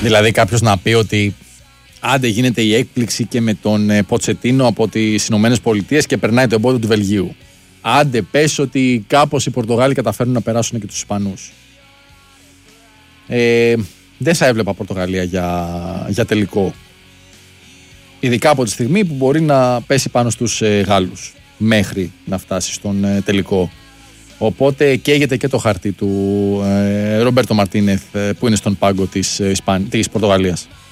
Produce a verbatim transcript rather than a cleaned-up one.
Δηλαδή κάποιος να πει ότι άντε γίνεται η έκπληξη και με τον ε, Ποτσετίνο από τις Ηνωμένες Πολιτείες και περνάει το εμπόδιο του Βελγίου. Άντε πες ότι κάπως οι Πορτογάλοι καταφέρουν να περάσουν και τους Ισπανούς. Ε, δεν θα έβλεπα Πορτογαλία για, για τελικό. Ειδικά από τη στιγμή που μπορεί να πέσει πάνω στους ε, Γάλλους μέχρι να φτάσει στον ε, τελικό. Οπότε καίγεται και το χαρτί του ε, Ρομπέρτο Μαρτίνεθ ε, που είναι στον πάγκο της, ε, Ισπαν... της Πορτογαλίας.